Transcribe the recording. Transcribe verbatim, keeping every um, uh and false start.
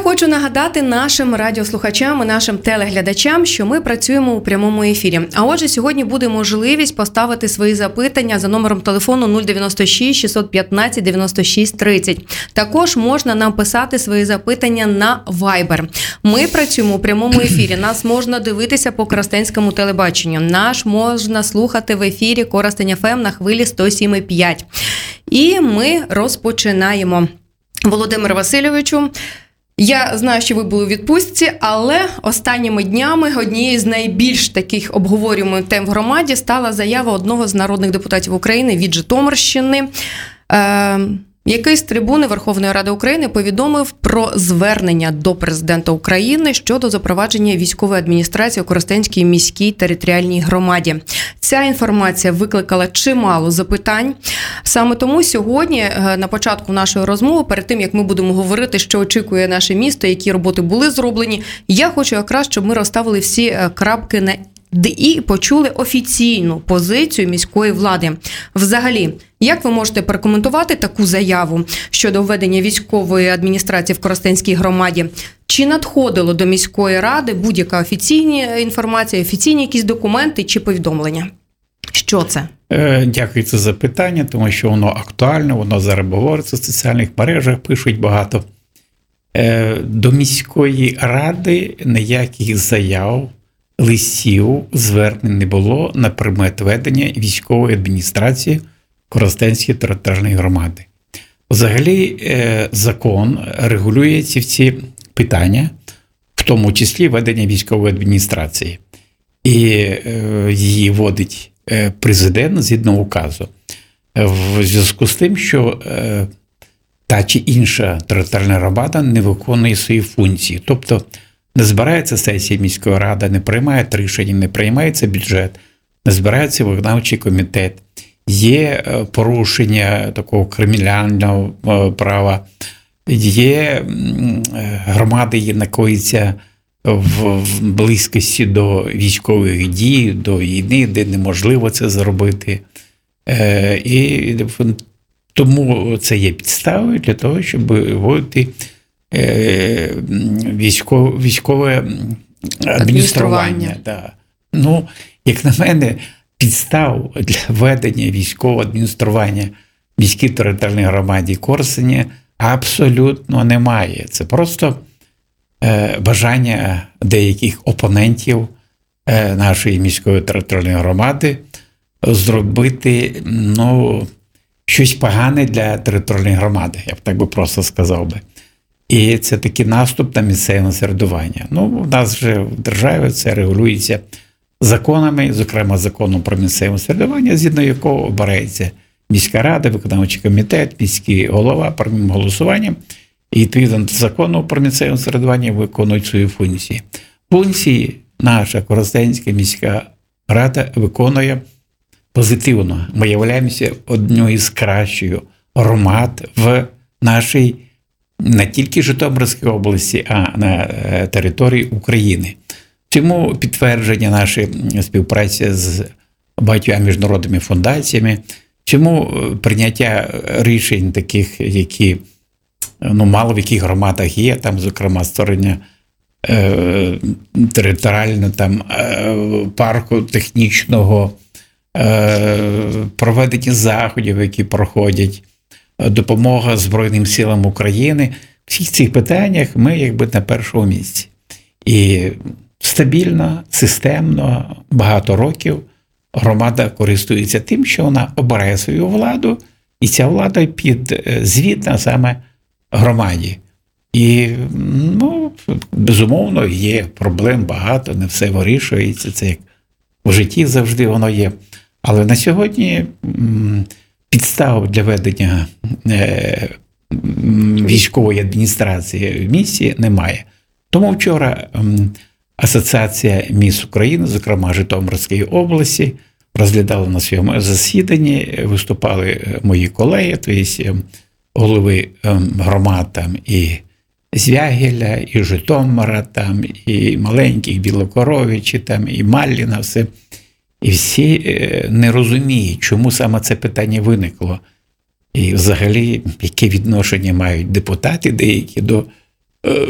хочу нагадати нашим радіослухачам і нашим телеглядачам, що ми працюємо у прямому ефірі. А отже, сьогодні буде можливість поставити свої запитання за номером телефону нуль дев'яносто шість шістсот п'ятнадцять дев'яносто шість тридцять. Також можна нам писати свої запитання на Viber. Ми працюємо у прямому ефірі. Нас можна дивитися по коростенському телебаченню. Наш можна слухати в ефірі Коростень еф ем на хвилі сто сім і п'ять. І ми розпочинаємо. Володимир Васильовичу, я знаю, що ви були у відпустці, але останніми днями однією з найбільш таких обговорюваних тем в громаді стала заява одного з народних депутатів України від Житомирщини, е- який з трибуни Верховної Ради України повідомив про звернення до президента України щодо запровадження військової адміністрації у Коростенській міській територіальній громаді. Ця інформація викликала чимало запитань. Саме тому сьогодні, на початку нашої розмови, перед тим, як ми будемо говорити, що очікує наше місто, які роботи були зроблені, я хочу якраз, щоб ми розставили всі крапки на і почули офіційну позицію міської влади. Взагалі, як ви можете прокоментувати таку заяву щодо введення військової адміністрації в Коростенській громаді? Чи надходило до міської ради будь-яка офіційна інформація, офіційні якісь документи чи повідомлення? Що це? Дякую за запитання, тому що воно актуальне, воно зараз говориться в соціальних мережах, пишуть багато. До міської ради ніяких заяв, листів, звернень не було на предмет ведення військової адміністрації Коростенської територіальної громади. Взагалі, закон регулює ці всі питання, в тому числі ведення військової адміністрації. І її вводить президент згідно указу. В зв'язку з тим, що та чи інша територіальна громада не виконує свої функції. Тобто, не збирається сесія міської ради, не приймає рішення, не приймається бюджет, не збирається виконавчий комітет. Є порушення такого кримінального права, є громади, які знаходяться в близькості до військових дій, до війни, де неможливо це зробити. І тому це є підставою для того, щоб вводити Військове, військове адміністрування. Да. Ну, як на мене, підстав для ведення військового адміністрування в міській територіальній громаді Коростеня абсолютно немає. Це просто е, бажання деяких опонентів е, нашої міської територіальної громади зробити, ну, щось погане для територіальної громади, я б так би просто сказав би. І це такий наступ на місцеве самоврядування. Ну, у нас вже в державі це регулюється законами, зокрема законом про місцеве самоврядування, згідно якого обирається міська рада, виконавчий комітет, міський голова прямим голосуванням. І відповідно до закону про місцеве самоврядування виконують свої функції. Функції наша Коростенська міська рада виконує позитивно. Ми являємося однією із кращих громад в нашій не тільки Житомирській області, а на території України. Цьому підтвердження нашої співпраці з багатьма міжнародними фундаціями, чому прийняття рішень таких, які, ну, мало в яких громадах є, там, зокрема, створення е, територіального там, е, парку технічного, е, проведення заходів, які проходять, допомога Збройним силам України. В всіх цих питаннях ми якби на першому місці. І стабільно, системно, багато років громада користується тим, що вона обирає свою владу, і ця влада підзвітна саме громаді. І, ну, безумовно, є проблем багато, не все вирішується, це як в житті завжди воно є. Але на сьогодні підстав для ведення військової адміністрації в місті немає. Тому вчора Асоціація міст України, зокрема Житомирської області, розглядала на своєму засіданні, виступали мої колеги, тобто голови громад там і Звягеля, і Житомира, там, і маленьких Білокоровичі, там, і Малліна, все. І всі не розуміють, чому саме це питання виникло. І взагалі, яке відношення мають депутати деякі до